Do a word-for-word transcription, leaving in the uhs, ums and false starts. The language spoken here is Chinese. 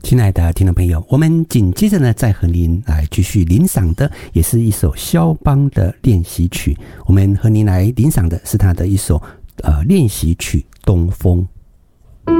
亲爱的听众朋友，我们紧接着呢，再和您来继续聆赏的，也是一首肖邦的练习曲。我们和您来聆赏的是他的一首呃练习曲《东风》。